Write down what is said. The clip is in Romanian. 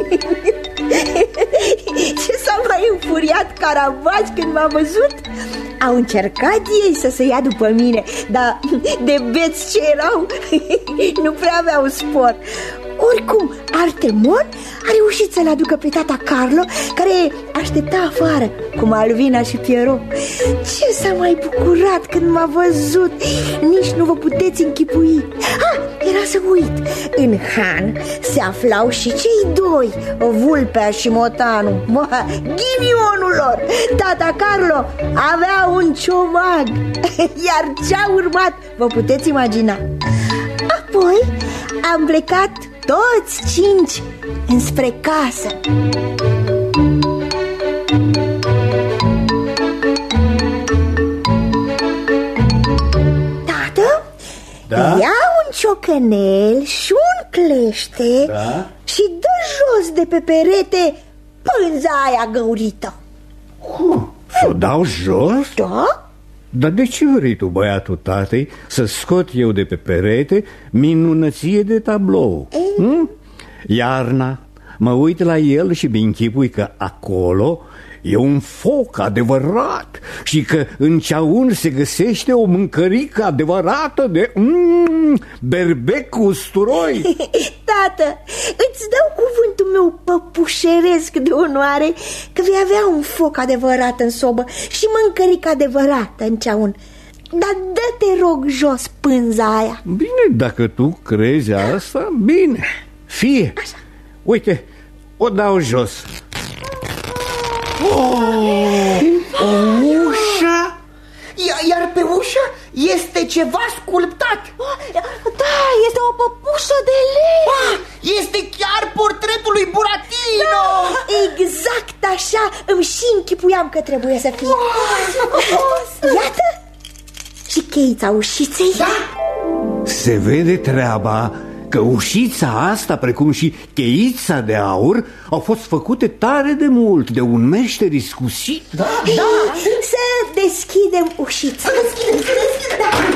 Ce s-a mai înfuriat Caravaci când m-a văzut? Au încercat ei să se ia după mine, dar de beți ce erau, nu prea aveau spor. Oricum, Artemon a reușit să-l aducă pe tata Carlo, care aștepta afară cu Malvina și Pierrot. Ce s-a mai bucurat când m-a văzut, nici nu vă puteți închipui. Era să uit, în han se aflau și cei doi, Vulpea și Motanu. Ghinionul lor, tata Carlo avea un ciomag. Iar ce-a urmat vă puteți imagina. Apoi am plecat toți cinci înspre casă. Tată, da? ia un ciocănel și un clește, da? Și dă jos de pe perete pânza aia găurită. S-o dau jos? Da? Dar de ce vrei tu, băiatul tatei, să scot eu de pe perete minunăție de tablou? Iarna, mă uit la el și mi închipui că acolo e un foc adevărat și că în ceaun se găsește o mâncărică adevărată de berbec cu usturoi. Tată, îți dau cuvântul meu păpușeresc de onoare că vei avea un foc adevărat în sobă și mâncărică adevărată în ceaun. Dar dă-te rog jos pânza aia. Bine, dacă tu crezi asta, bine, fie. Așa. Uite, o dau jos. O ușă? Iar pe ușă este ceva sculptat. Da, este o păpușă de lemn. Este chiar portretul lui Buratino. Exact așa îmi și închipuiam că trebuie să fie. Iată și cheița ușiței. Da? Se vede treaba că ușița asta, precum și cheița de aur, au fost făcute tare de mult de un meșter iscusit. Da. Să deschidem ușița.